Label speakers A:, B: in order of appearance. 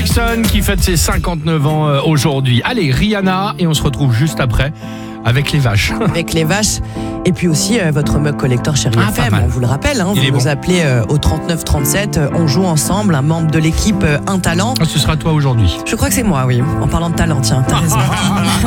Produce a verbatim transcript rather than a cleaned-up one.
A: Jackson qui fête ses cinquante-neuf ans euh, aujourd'hui. Allez, Rihanna, et on se retrouve juste après avec les vaches.
B: Avec les vaches. Et puis aussi euh, votre mug collector Chérie
A: Ah,
B: F M,
A: pas mal.
B: on vous le rappelle, hein,
A: Il
B: vous
A: est
B: nous
A: bon.
B: appelez euh, au trente-neuf trente-sept, euh, on joue ensemble, un membre de l'équipe euh, Un Talent.
A: Ah, ce sera toi aujourd'hui.
B: Je crois que c'est moi, oui, en parlant de talent, tiens, t'as raison.